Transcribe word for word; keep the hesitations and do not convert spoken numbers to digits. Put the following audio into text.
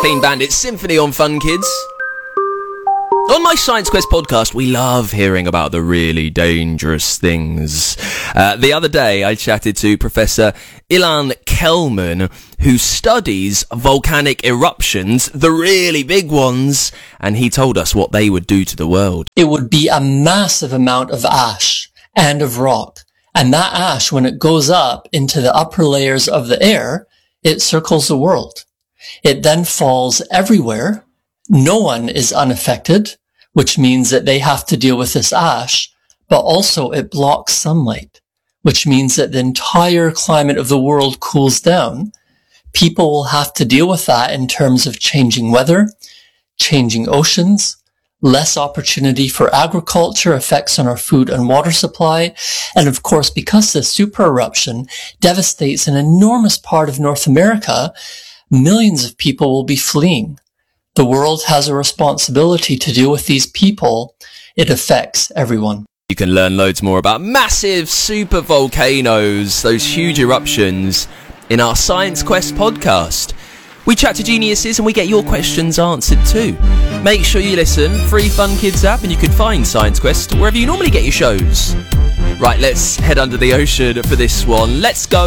Clean Bandit Symphony on Fun Kids. On my Science Quest podcast, we love hearing about the really dangerous things. Uh, the other day, I chatted to Professor Ilan Kelman, who studies volcanic eruptions, the really big ones, and he told us what they would do to the world. It would be a massive amount of ash and of rock. And that ash, when it goes up into the upper layers of the air, it circles the world. It then falls everywhere. No one is unaffected, which means that they have to deal with this ash, but also it blocks sunlight, which means that the entire climate of the world cools down. People will have to deal with that in terms of changing weather, changing oceans, less opportunity for agriculture, effects on our food and water supply, and of course, because this super eruption devastates an enormous part of North America, millions of people will be fleeing. The world has a responsibility to deal with these people. It affects everyone. You can learn loads more about massive super volcanoes, those huge eruptions, in our Science Quest podcast. We chat to geniuses and we get your questions answered too. Make sure you listen. Free Fun Kids app, and you can find Science Quest wherever you normally get your shows. Right, let's head under the ocean for this one. Let's go.